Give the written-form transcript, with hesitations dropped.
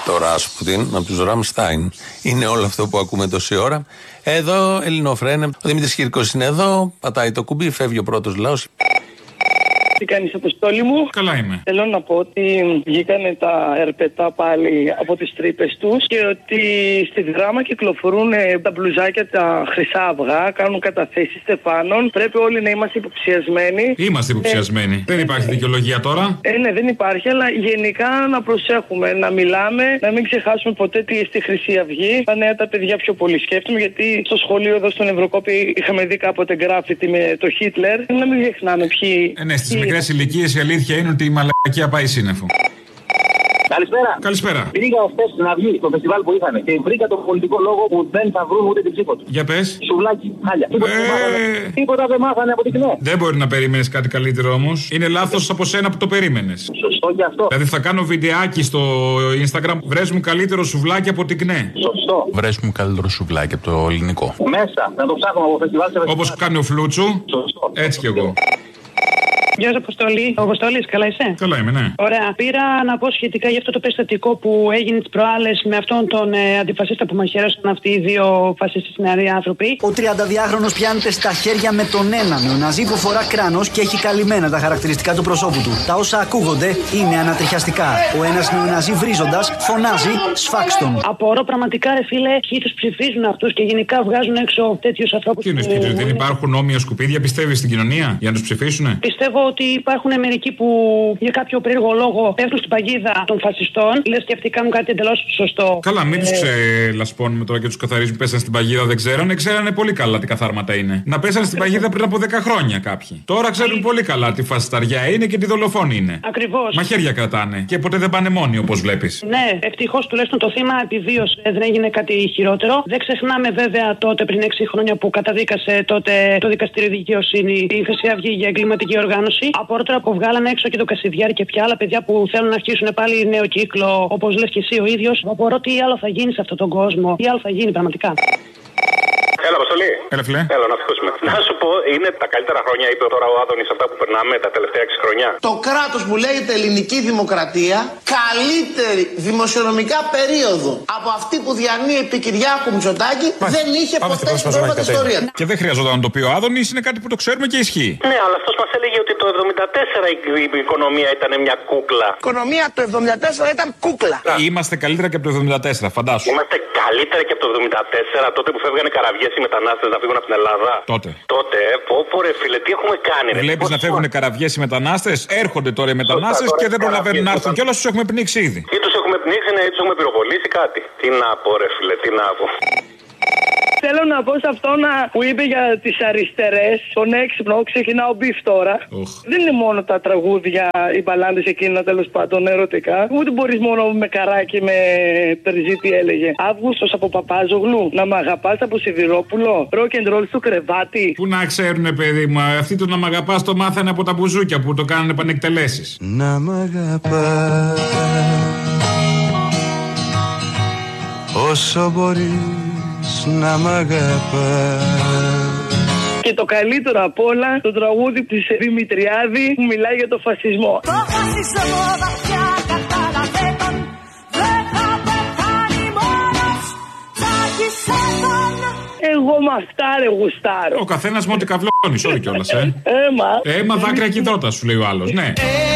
το Ράσπουτιν από τους Ραμστάιν. Είναι όλο αυτό που ακούμε τόση ώρα. Εδώ Ελληνοφρένε. Ο Δημήτρης Κύρκος είναι εδώ. Πατάει το κουμπί, φεύγει ο πρώτος λαός. Τι κάνεις, Αποστόλη μου? Καλά είμαι. Θέλω να πω ότι βγήκανε τα ερπετά πάλι από τις τρύπες τους και ότι στη Δράμα κυκλοφορούν τα μπλουζάκια τα χρυσά αυγά, κάνουν καταθέσεις στεφάνων. Πρέπει όλοι να είμαστε υποψιασμένοι. Είμαστε υποψιασμένοι. Δεν υπάρχει δικαιολογία τώρα. Ναι, δεν υπάρχει, αλλά γενικά να προσέχουμε, να μιλάμε, να μην ξεχάσουμε ποτέ τι στη Χρυσή Αυγή. Τα νέα τα παιδιά πιο πολύ σκέφτομαι, γιατί στο σχολείο εδώ στον Ευρωκόπη είχαμε δει κάποτε γκράφιτι με το Χίτλερ. Να μην ξεχνάμε ποιοι. Ναι, στις μικρές ηλικίες η αλήθεια είναι ότι η μαλακία πάει σύννεφο. Καλησπέρα. Καλησπέρα. Πήγα χθες στην Αυγή, στο φεστιβάλ που είχαν και βρήκα τον πολιτικό λόγο που δεν θα βρουν ούτε την ψήφο του. Για πες. Σουβλάκι, χάλια. Τίποτα δεν μάθανε από την ΚΝΕ. Δεν μπορεί να περίμενες κάτι καλύτερο όμως. Είναι λάθος από σένα που το περίμενες. Σωστό και αυτό. Δηλαδή θα κάνω βιντεάκι στο Instagram. Βρες μου καλύτερο σουβλάκι από την ΚΝΕ. Σωστό. Βρες μου καλύτερο σουβλάκι από το ελληνικό. Μέσα, να το ψάχνω από φεστιβάλ σε φεστιβάλ. Όπως κάνει ο Φλούτσου. Σωστό. Έτσι κι εγώ. Γεια σας, Αποστολή. Ο Αποστολής, καλά είσαι? Καλά είμαι, ναι. Ωραία. Πήρα να πω σχετικά για αυτό το περιστατικό που έγινε τις προάλλες με αυτόν τον αντιφασίστα που μαχαίρωσαν αυτοί οι δύο φασιστές νεαροί άνθρωποι. Ο 32χρονος πιάνεται στα χέρια με τον ένα νεοναζί που φορά κράνος και έχει καλυμμένα τα χαρακτηριστικά του προσώπου του. Τα όσα ακούγονται είναι ανατριχιαστικά. Ο ένας νεοναζί βρίζοντας φωνάζει «Σφάξτον». Απορώ πραγματικά, ρε φίλε, ποιοι τους ψηφίζουν αυτούς και γενικά βγάζουν έξω τέτοιους ανθρώπους. Τι είναι σκύλος, δεν υπάρχουν όμοια σκουπίδια, πιστεύεις στην κοινωνία για να τους ψηφίσουνε? Πιστεύω ότι υπάρχουν μερικοί που για κάποιο περίεργο λόγο πέφτουν στην παγίδα των φασιστών, λες και αυτοί κάνουν κάτι εντελώς σωστό. Καλά, μην τους ξελασπώνουμε τώρα και τους καθαρίζουμε. Πέσαν στην παγίδα, δεν ξέρανε πολύ καλά τι καθάρματα είναι. Να πέσαν στην παγίδα πριν από 10 χρόνια κάποιοι. Τώρα ξέρουν πολύ καλά τι φασισταριά είναι και τι δολοφόνοι είναι. Ακριβώς. Μαχαίρια κρατάνε και ποτέ δεν πάνε μόνοι, όπως βλέπεις. Ναι, ευτυχώς τουλάχιστον το θύμα επιβίωσε, δεν έγινε κάτι χειρότερο. Δεν ξεχνάμε βέβαια τότε πριν 6 χρόνια που καταδίκασε τότε το Δικαστήριο Δικαιοσύνη η Χρυσή Αυγή για εγκληματική οργάνωση. Από τώρα που βγάλανε έξω και το Κασιδιάρη και πια άλλα παιδιά που θέλουν να αρχίσουν πάλι νέο κύκλο, όπως λες και εσύ ο ίδιος, απορώ τι άλλο θα γίνει σε αυτόν τον κόσμο, τι άλλο θα γίνει πραγματικά. Έλα, Αποστολή. Έλα, φιλέ. Έλα, να φύγουμε. Να σου πω, είναι τα καλύτερα χρόνια, είπε τώρα ο Άδωνης, αυτά που περνάμε τα τελευταία 6 χρόνια. Το κράτος που λέγεται Ελληνική Δημοκρατία, καλύτερη δημοσιονομικά περίοδο από αυτή που διανύει επί Κυριάκου Μητσοτάκη, δεν είχε ποτέ στην πρώτη ιστορία. Και δεν χρειαζόταν να το πει ο Άδωνης, είναι κάτι που το ξέρουμε και ισχύει. Ναι, αλλά αυτός μας έλεγε ότι το 1974 η οικονομία ήταν μια κούκλα. Η οικονομία το 1974 ήταν κούκλα. Είμαστε καλύτερα και από το 1974, φαντάσου. Είμαστε καλύτερα και από το 1974, τότε που φεύγανε καραβιές οι μετανάστες να φύγουν από την Ελλάδα. Τότε, πω ρε φίλε, τι έχουμε κάνει. Βλέπεις να φεύγουν καραβιές οι μετανάστες, έρχονται τώρα οι μετανάστες και δεν προλαβαίνουν να έρθουν και όλα τους έχουμε πνίξει ήδη. Ή τους έχουμε πνίξει, ναι, ή τους έχουμε πυροβολήσει κάτι. Τι να πω ρε φίλε, τι να πω. Θέλω να πω σε αυτό που είπε για τις αριστερές, τον έξυπνο, ξεκινάω μπιφ τώρα. Δεν είναι μόνο τα τραγούδια, οι μπαλάντες εκείνα τέλος πάντων ερωτικά. Ούτε μπορείς μόνο με καράκι, με Περζή, τι έλεγε. Αύγουστος από Παπάζογλου, να μ' αγαπάς από Σιδηρόπουλο, rock and roll στο κρεβάτι. Πού να ξέρουνε, παιδί μου, αυτοί το να μ' αγαπάς το μάθανε από τα μπουζούκια που το κάνανε πανεκτελέσεις. Να μ' αγαπάς όσο μπορείς να μ' αγαπάς. Και το καλύτερο απ' όλα, το τραγούδι της Δημητριάδη που μιλάει για το φασισμό. Το φασισμό βαθιά κατάλαβε τον, δεν θα πεθάνει μόνος, τσάκισε τον. Εγώ με αυτά ρε γουστάρω. Ο καθένας με ό,τι καβλώνεις, όλοι κιόλας, Έμα. Έμα, δάκρυα και υδρότα, σου λέει ο άλλος, ναι.